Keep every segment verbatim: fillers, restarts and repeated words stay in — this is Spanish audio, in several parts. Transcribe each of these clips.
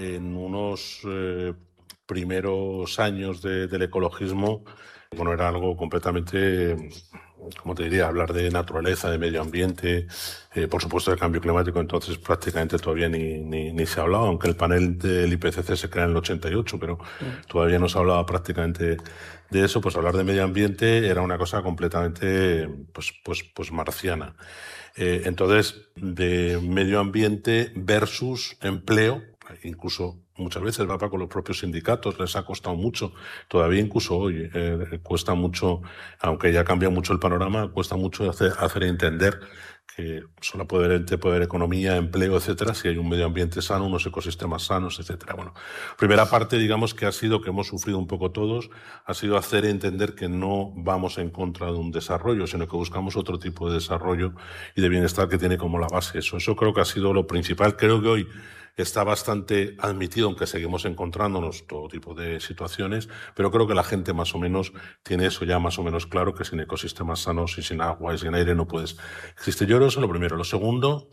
En unos eh, primeros años de, del ecologismo, bueno, era algo completamente, como te diría, hablar de naturaleza, de medio ambiente, eh, por supuesto de cambio climático, entonces prácticamente todavía ni, ni, ni se hablaba, aunque el panel del I P C C se crea en el ochenta y ocho, pero mm. todavía no se hablaba prácticamente de eso. Pues hablar de medio ambiente era una cosa completamente pues, pues, pues marciana. Eh, entonces, de medio ambiente versus empleo, incluso muchas veces va con los propios sindicatos, les ha costado mucho, todavía incluso hoy eh, cuesta mucho, aunque ya cambia mucho el panorama, cuesta mucho hacer, hacer entender que solo puede poder economía, empleo, etcétera, si hay un medio ambiente sano, unos ecosistemas sanos, etcétera. Bueno, primera parte, digamos, que ha sido, que hemos sufrido un poco todos, ha sido hacer entender que no vamos en contra de un desarrollo, sino que buscamos otro tipo de desarrollo y de bienestar que tiene como la base eso. Eso creo que ha sido lo principal. Creo que hoy está bastante admitido, aunque seguimos encontrándonos todo tipo de situaciones, pero creo que la gente más o menos tiene eso ya más o menos claro, que sin ecosistemas sanos y sin agua y sin aire no puedes existir. Yo creo que eso es lo primero. Lo segundo,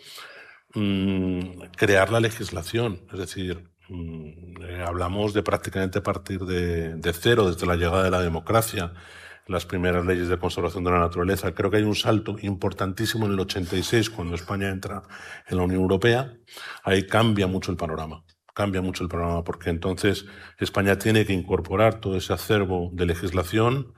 mmm, crear la legislación, es decir, mmm, eh, hablamos de prácticamente partir de, de cero, desde la llegada de la democracia, las primeras leyes de conservación de la naturaleza. Creo que hay un salto importantísimo en el ochenta y seis, cuando España entra en la Unión Europea. Ahí cambia mucho el panorama. Cambia mucho el panorama porque entonces España tiene que incorporar todo ese acervo de legislación.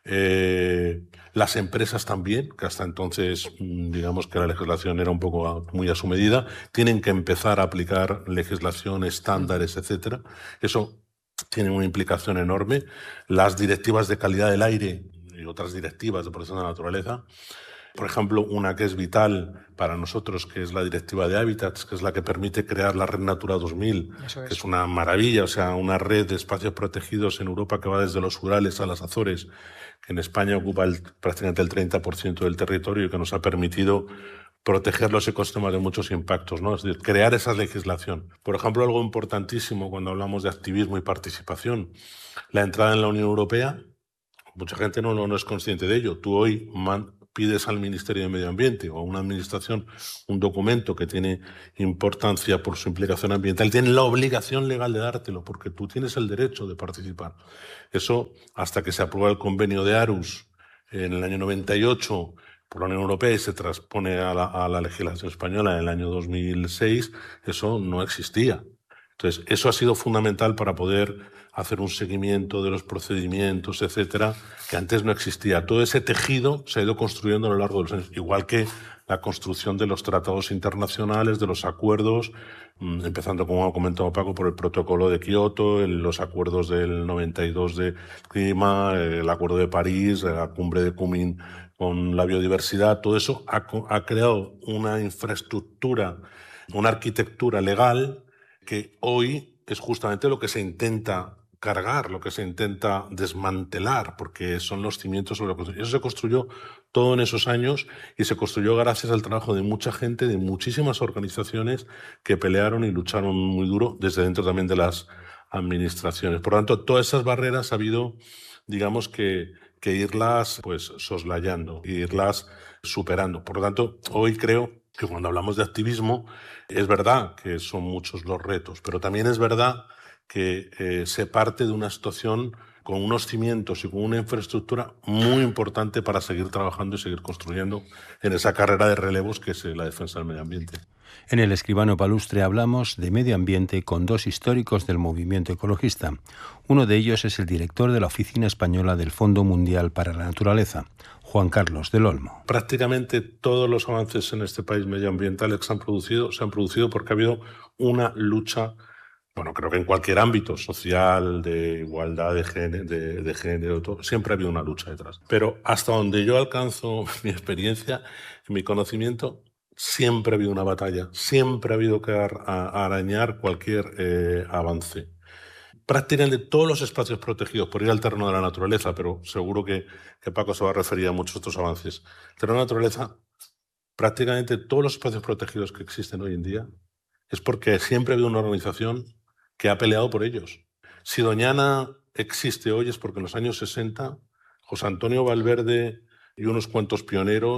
Eh, las empresas también, que hasta entonces digamos que la legislación era un poco muy a su medida, tienen que empezar a aplicar legislación, estándares, etcétera. Eso tiene una implicación enorme. Las directivas de calidad del aire y otras directivas de protección de la naturaleza, por ejemplo, una que es vital para nosotros, que es la Directiva de Hábitats, que es la que permite crear la Red Natura dos mil, Eso es. que es una maravilla, o sea, una red de espacios protegidos en Europa que va desde los Urales a las Azores, que en España ocupa el, prácticamente el treinta por ciento del territorio y que nos ha permitido proteger los ecosistemas de muchos impactos, ¿no? Es decir, crear esa legislación. Por ejemplo, algo importantísimo cuando hablamos de activismo y participación, la entrada en la Unión Europea. Mucha gente no, no, no es consciente de ello. Tú hoy man, pides al Ministerio de Medio Ambiente o a una administración un documento que tiene importancia por su implicación ambiental, tiene la obligación legal de dártelo porque tú tienes el derecho de participar. Eso, hasta que se aprueba el convenio de Aarhus en el año noventa y ocho por la Unión Europea y se transpone a la, a la legislación española en el año dos mil seis, eso no existía. Entonces, eso ha sido fundamental para poder hacer un seguimiento de los procedimientos, etcétera, que antes no existía. Todo ese tejido se ha ido construyendo a lo largo de los años, igual que la construcción de los tratados internacionales, de los acuerdos, empezando, como ha comentado Paco, por el protocolo de Kioto, los acuerdos del noventa y dos de clima, el acuerdo de París, la cumbre de Kunming con la biodiversidad. Todo eso ha, ha creado una infraestructura, una arquitectura legal que hoy es justamente lo que se intenta cargar, lo que se intenta desmantelar, porque son los cimientos sobre lo que eso se construyó todo en esos años y se construyó gracias al trabajo de mucha gente, de muchísimas organizaciones que pelearon y lucharon muy duro desde dentro también de las administraciones. Por lo tanto, todas esas barreras ha habido, digamos que, que irlas pues soslayando, irlas superando. Por lo tanto, hoy creo que cuando hablamos de activismo, es verdad que son muchos los retos, pero también es verdad que eh, se parte de una situación con unos cimientos y con una infraestructura muy importante para seguir trabajando y seguir construyendo en esa carrera de relevos que es la defensa del medio ambiente. En El Escribano Palustre hablamos de medio ambiente con dos históricos del movimiento ecologista. Uno de ellos es el director de la Oficina Española del Fondo Mundial para la Naturaleza, Juan Carlos del Olmo. Prácticamente todos los avances en este país medioambientales que se han producido, se han producido porque ha habido una lucha. Bueno, creo que en cualquier ámbito social, de igualdad de género, de, de género todo, siempre ha habido una lucha detrás. Pero hasta donde yo alcanzo mi experiencia, mi conocimiento, siempre ha habido una batalla, siempre ha habido que ar, a, arañar cualquier eh, avance. Prácticamente todos los espacios protegidos, por ir al terreno de la naturaleza, pero seguro que, que Paco se va a referir a muchos otros avances. El terreno de la naturaleza, prácticamente todos los espacios protegidos que existen hoy en día, es porque siempre ha habido una organización que ha peleado por ellos. Si Doñana existe hoy es porque en los años sesenta José Antonio Valverde y unos cuantos pioneros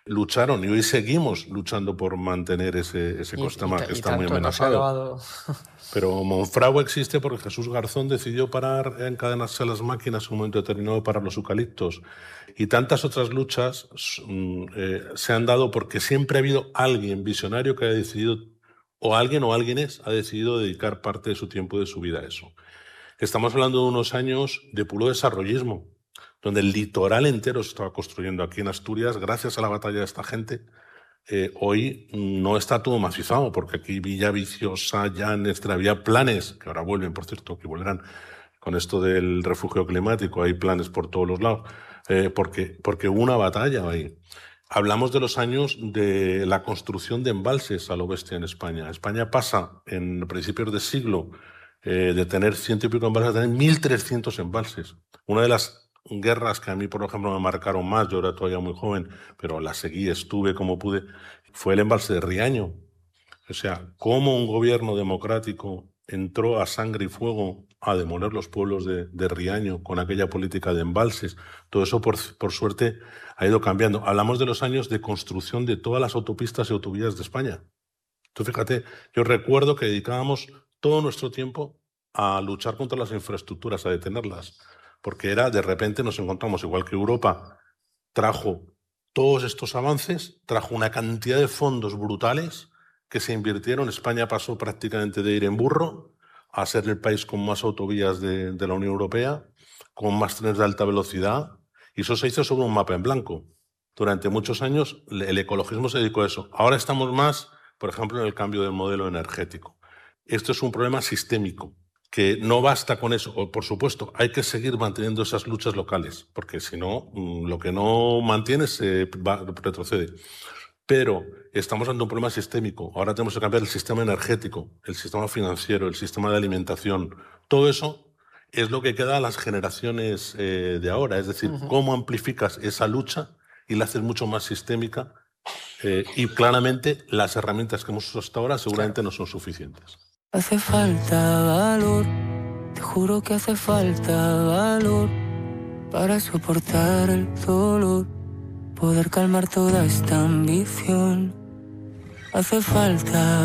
lucharon y hoy seguimos luchando por mantener ese, ese ecosistema que está muy amenazado. Pero Monfragüe existe porque Jesús Garzón decidió parar, encadenarse a las máquinas en un momento determinado para los eucaliptos. Y tantas otras luchas eh, se han dado porque siempre ha habido alguien visionario que ha decidido, o alguien o alguienes, ha decidido dedicar parte de su tiempo y de su vida a eso. Estamos hablando de unos años de puro desarrollismo, donde el litoral entero se estaba construyendo aquí en Asturias gracias a la batalla de esta gente. Eh, hoy no está todo macizado, porque aquí Villaviciosa, Llanes, había planes, que ahora vuelven, por cierto, que volverán con esto del refugio climático, hay planes por todos los lados, eh, porque, porque hubo una batalla ahí. Hablamos de los años de la construcción de embalses a lo bestia en España. España pasa, en principios de siglo, eh, de tener ciento y pico embalses a tener mil trescientos embalses. Una de las guerras que a mí, por ejemplo, me marcaron más, yo era todavía muy joven, pero la seguí, estuve como pude, fue el embalse de Riaño. O sea, cómo un gobierno democrático entró a sangre y fuego a demoler los pueblos de, de Riaño con aquella política de embalses. Todo eso, por, por suerte, ha ido cambiando. Hablamos de los años de construcción de todas las autopistas y autovías de España. Tú fíjate, yo recuerdo que dedicábamos todo nuestro tiempo a luchar contra las infraestructuras, a detenerlas. Porque era, de repente nos encontramos, igual que Europa trajo todos estos avances, trajo una cantidad de fondos brutales que se invirtieron. España pasó prácticamente de ir en burro a ser el país con más autovías de, de la Unión Europea, con más trenes de alta velocidad, y eso se hizo sobre un mapa en blanco. Durante muchos años el ecologismo se dedicó a eso. Ahora estamos más, por ejemplo, en el cambio del modelo energético. Esto es un problema sistémico, que no basta con eso. Por supuesto, hay que seguir manteniendo esas luchas locales, porque si no, lo que no mantienes se va, retrocede. Pero estamos ante un problema sistémico. Ahora tenemos que cambiar el sistema energético, el sistema financiero, el sistema de alimentación. Todo eso es lo que queda a las generaciones eh, de ahora. Es decir, uh-huh. cómo amplificas esa lucha y la haces mucho más sistémica. Eh, y claramente las herramientas que hemos usado hasta ahora seguramente claro. no son suficientes. Hace falta valor, te juro que hace falta valor para soportar el dolor, poder calmar toda esta ambición. Hace falta